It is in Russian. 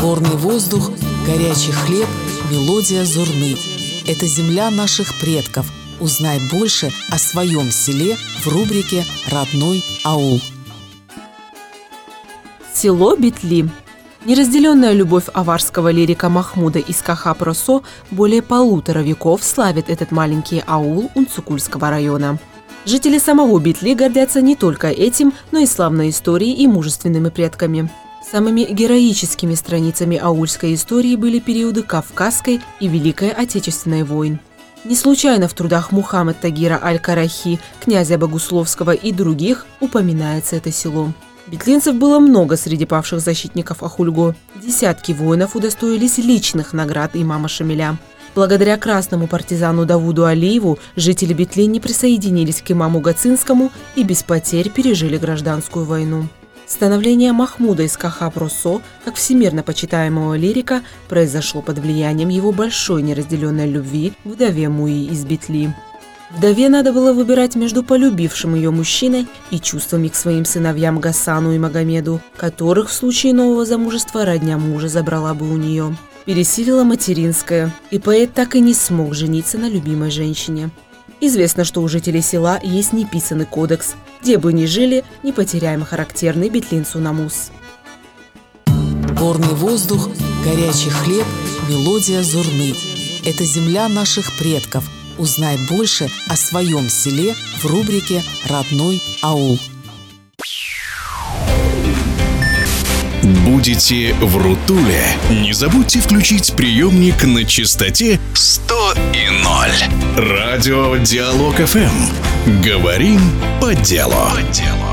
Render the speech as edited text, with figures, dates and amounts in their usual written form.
Горный воздух, горячий хлеб, мелодия зурны. Это земля наших предков. Узнай больше о своем селе в рубрике «Родной аул». Село Бетли. Неразделенная любовь аварского лирика Махмуда из Кахап-Росо более 1,5 веков славит этот маленький аул Унцукульского района. Жители самого Бетли гордятся не только этим, но и славной историей и мужественными предками. Самыми героическими страницами аульской истории были периоды Кавказской и Великой Отечественной войн. Не случайно в трудах Мухаммад Тагира Аль-Карахи, князя Богусловского и других упоминается это село. Бетлинцев было много среди павших защитников Ахульго. Десятки воинов удостоились личных наград имама Шамиля. Благодаря красному партизану Давуду Алиеву жители Бетли не присоединились к имаму Гацинскому и без потерь пережили гражданскую войну. Становление Махмуда из Кахап-Росо, как всемирно почитаемого лирика, произошло под влиянием его большой неразделенной любви к вдове Муи из Бетли. Вдове надо было выбирать между полюбившим ее мужчиной и чувствами к своим сыновьям Гасану и Магомеду, которых в случае нового замужества родня мужа забрала бы у нее. Пересилила материнское, и поэт так и не смог жениться на любимой женщине. Известно, что у жителей села есть неписанный кодекс: где бы ни жили, не потеряем характерный бетлинцу намус. Горный воздух, горячий хлеб, мелодия зурны. Это земля наших предков. Узнай больше о своем селе в рубрике «Родной аул». Будете в Рутуле? Не забудьте включить приемник на частоте 100,0. Радио Диалог ФМ. Говорим по делу.